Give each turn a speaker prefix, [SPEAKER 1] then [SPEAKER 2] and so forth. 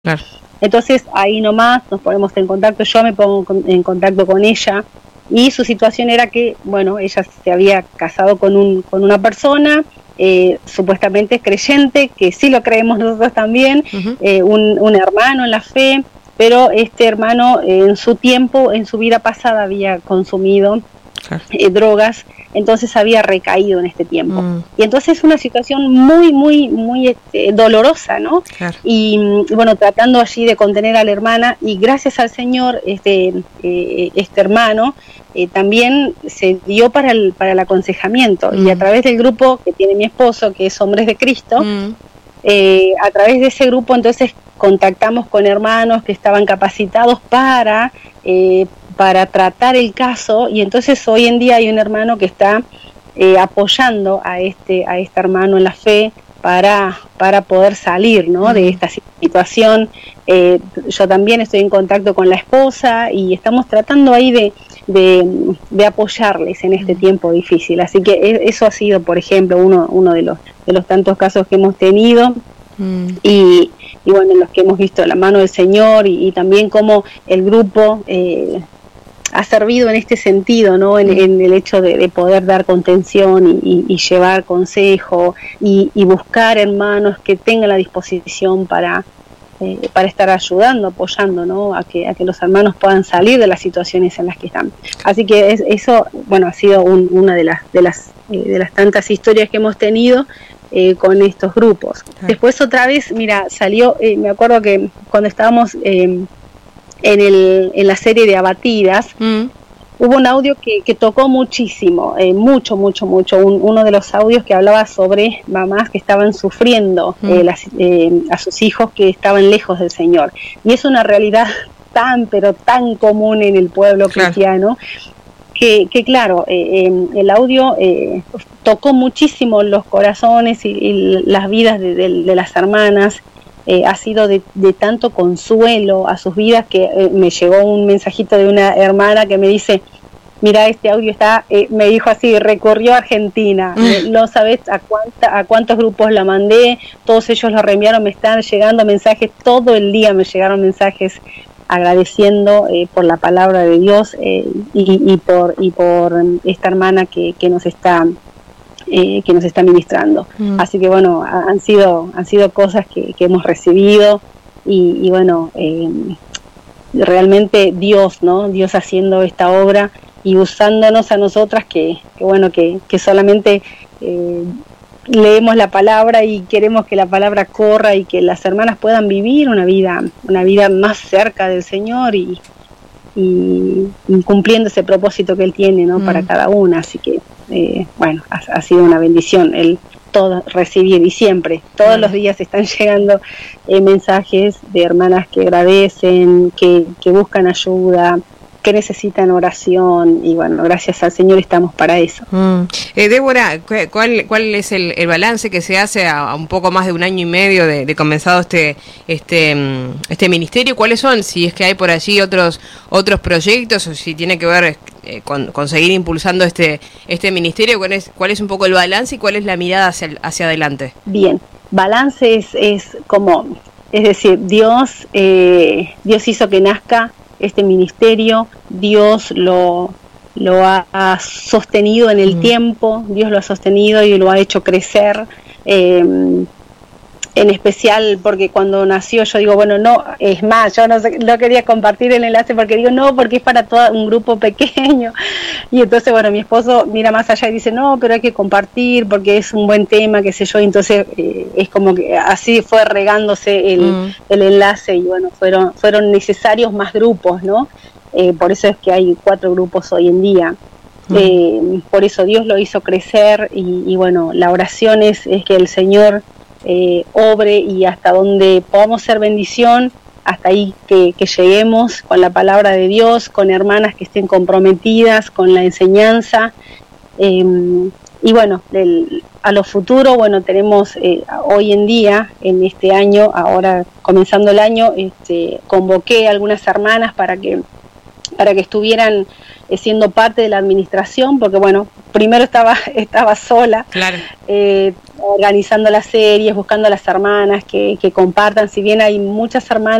[SPEAKER 1] Claro.
[SPEAKER 2] Entonces ahí nomás nos ponemos en contacto, yo me pongo en contacto con ella, y su situación era que, bueno, ella se había casado con una persona, supuestamente creyente, que sí lo creemos nosotros también, un hermano en la fe, pero este hermano en su tiempo, en su vida pasada, había consumido drogas, entonces había recaído en este tiempo. Y entonces es una situación muy, muy, muy dolorosa, ¿no?
[SPEAKER 1] Claro.
[SPEAKER 2] Y bueno, tratando allí de contener a la hermana, y gracias al Señor, este hermano también se dio para el aconsejamiento, y a través del grupo que tiene mi esposo, que es Hombres de Cristo, a través de ese grupo entonces contactamos con hermanos que estaban capacitados para tratar el caso, y entonces hoy en día hay un hermano que está apoyando a este hermano en la fe para poder salir, ¿no? de esta situación. Yo también estoy en contacto con la esposa y estamos tratando ahí de apoyarles en este tiempo difícil. Así que eso ha sido, por ejemplo, uno de los tantos casos que hemos tenido. Y bueno, en los que hemos visto la mano del Señor, y también cómo el grupo ha servido en este sentido, ¿no? En el hecho de poder dar contención y llevar consejo y buscar hermanos que tengan la disposición para estar ayudando, apoyando, ¿no? a que los hermanos puedan salir de las situaciones en las que están. Así que eso, bueno, ha sido una de las tantas historias que hemos tenido con estos grupos. Después otra vez, mira, salió, me acuerdo que cuando estábamos en la serie de Abatidas, hubo un audio que tocó muchísimo, mucho, uno de los audios que hablaba sobre mamás que estaban sufriendo a sus hijos que estaban lejos del Señor, y es una realidad pero tan común en el pueblo cristiano, que claro, el audio tocó muchísimo los corazones y las vidas de las hermanas. Ha sido de tanto consuelo a sus vidas que me llegó un mensajito de una hermana que me dice: mira, este audio está, me dijo así, recorrió Argentina, no sabes a cuántos grupos la mandé, todos ellos lo reenviaron, me están llegando mensajes, todo el día me llegaron mensajes agradeciendo por la palabra de Dios, y por esta hermana que nos está ministrando. Así que bueno, han sido cosas que hemos recibido, y bueno, realmente Dios, ¿no? Dios haciendo esta obra y usándonos a nosotras que solamente leemos la palabra y queremos que la palabra corra y que las hermanas puedan vivir una vida más cerca del Señor y cumpliendo ese propósito que Él tiene, ¿no? Para cada una. Así que bueno, ha sido una bendición el todo recibir, y siempre, todos los días están llegando mensajes de hermanas que agradecen, que buscan ayuda, que necesitan oración, y bueno, gracias al Señor estamos para eso.
[SPEAKER 1] Débora, ¿cuál es el balance que se hace a un poco más de un año y medio de comenzado este ministerio? ¿Cuáles son, si es que hay por allí otros proyectos, o si tiene que ver con seguir impulsando este ministerio? ¿Cuál es un poco el balance y cuál es la mirada hacia adelante?
[SPEAKER 2] Bien, balance es decir, Dios hizo que nazca este ministerio, Dios lo ha sostenido en el tiempo, Dios lo ha sostenido y lo ha hecho crecer, en especial porque cuando nació yo digo, bueno, no, es más, yo no quería compartir el enlace porque digo, no, porque es para todo un grupo pequeño, y entonces bueno, mi esposo mira más allá y dice, no, pero hay que compartir porque es un buen tema, qué sé yo, y entonces es como que así fue regándose el enlace, y bueno, fueron necesarios más grupos, ¿no? Por eso es que hay 4 grupos hoy en día. Por eso Dios lo hizo crecer, y bueno, la oración es que el Señor obre, y hasta donde podamos ser bendición, hasta ahí que lleguemos con la palabra de Dios, con hermanas que estén comprometidas con la enseñanza, y bueno, a lo futuro, bueno, tenemos hoy en día, en este año, ahora comenzando el año, convoqué a algunas hermanas para que estuvieran siendo parte de la administración, porque bueno, primero estaba sola.
[SPEAKER 1] Claro.
[SPEAKER 2] organizando las series, buscando a las hermanas que compartan, si bien hay muchas hermanas